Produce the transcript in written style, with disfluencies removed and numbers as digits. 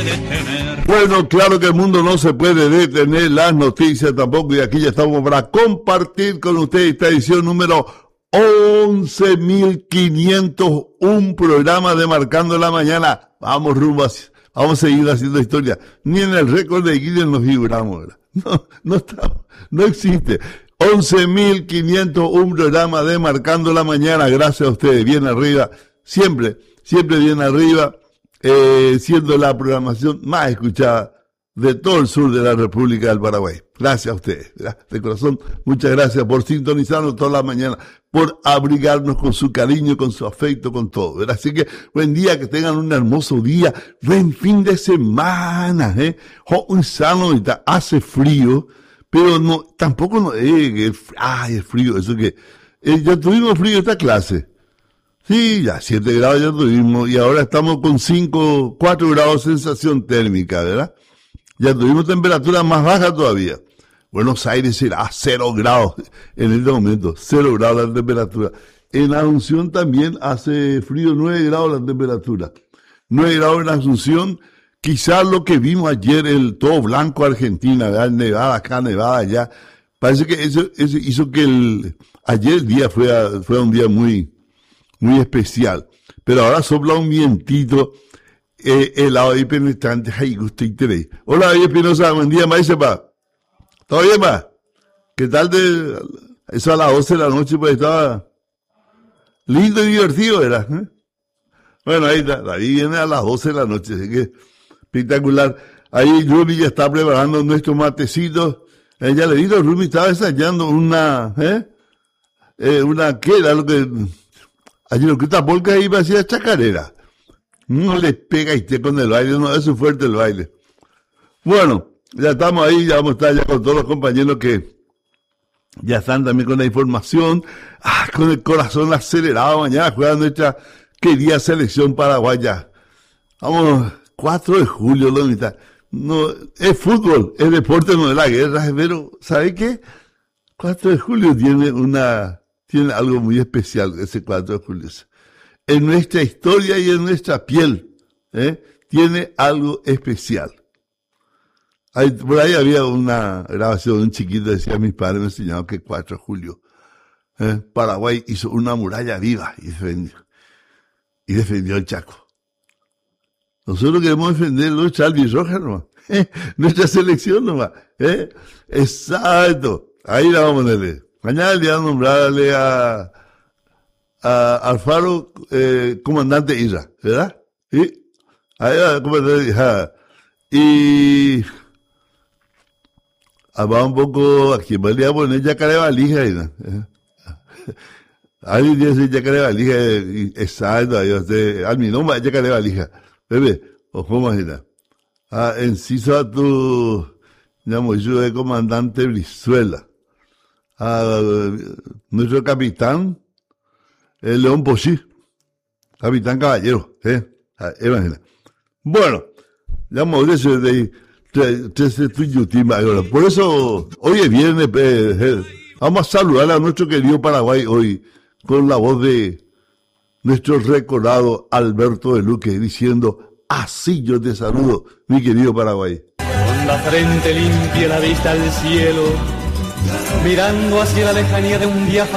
detener. Bueno, claro que el mundo no se puede detener, las noticias tampoco, y aquí ya estamos para compartir con ustedes esta edición número 11.501, programa de Marcando la Mañana. Vamos rumbo vamos a seguir haciendo historia. Ni en el récord de Guinness nos figuramos, ¿verdad? No estamos, no existe. 11.501 programa de Marcando la Mañana, gracias a ustedes, bien arriba, siempre bien arriba, siendo la programación más escuchada de todo el sur de la República del Paraguay. Gracias a ustedes, ¿verdad? De corazón, muchas gracias por sintonizarnos toda la mañana, por abrigarnos con su cariño, con su afecto, con todo, ¿verdad? Así que buen día, que tengan un hermoso día, buen fin de semana, un sano, hace frío, pero no, tampoco no, es frío, eso que, ya tuvimos frío esta clase. Sí, ya 7 grados ya tuvimos, y ahora estamos con 4 grados de sensación térmica, ¿verdad? Ya tuvimos temperatura más baja todavía. Buenos Aires será 0 grados en este momento, 0 grados la temperatura. En Asunción también hace frío, 9 grados la temperatura. 9 grados en Asunción. Quizás lo que vimos ayer, el todo blanco Argentina, ¿verdad? Nevada acá, nevada allá. Parece que eso hizo que ayer el día fue un día muy especial. Pero ahora sopla un vientito helado y penetrante. Ay, gusto interés. Hola, David Espinosa, buen día, maíz, pa. ¿Todo bien, pa? ¿Qué tal eso a las 12 de la noche? Pues estaba lindo y divertido, ¿verdad? Bueno, ahí está, David viene a las 12 de la noche, así que espectacular. Ahí Rumi ya está preparando nuestros matecitos. Ella le dijo, Rumi estaba ensayando ¿qué era lo que, allí lo que esta polca iba a hacer chacarera. No le pega con el baile, no es fuerte el baile. Bueno, ya estamos ahí, ya vamos a estar ya con todos los compañeros que ya están también con la información, con el corazón acelerado. Mañana juega nuestra querida selección paraguaya. Vamos, 4 de julio, la mitad. No, es fútbol, es deporte, no es la guerra, pero ¿sabe qué? 4 de julio tiene algo muy especial, ese 4 de julio. En nuestra historia y en nuestra piel, tiene algo especial. Por ahí había una grabación de un chiquito, decía, mis padres me enseñaron que 4 de julio, Paraguay hizo una muralla viva y defendió el Chaco. Nosotros queremos defender nuestra albirroja nomás, nuestra selección nomás, exacto, ahí la vamos a ponerle. Mañana le voy a nombrarle a Alfaro, comandante Isra, ¿verdad? ¿Sí? Ahí va, comandante Isra. Y va un poco, aquí me le voy a poner Yacaré Valija, alguien dice Yacaré Valija, exacto, al mi nombre Yacaré Valija. Bebé, o cómo imagina. Enciso a tu, llamo yo de comandante Brizuela. Nuestro capitán, el León Pochí, capitán caballero, imagina. Bueno, llamo de ese de por eso, hoy es viernes, vamos a saludar a nuestro querido Paraguay hoy, con la voz de nuestro recordado Alberto de Luque, diciendo, así yo te saludo, mi querido Paraguay. Con la frente limpia, la vista al cielo, mirando hacia la lejanía de un día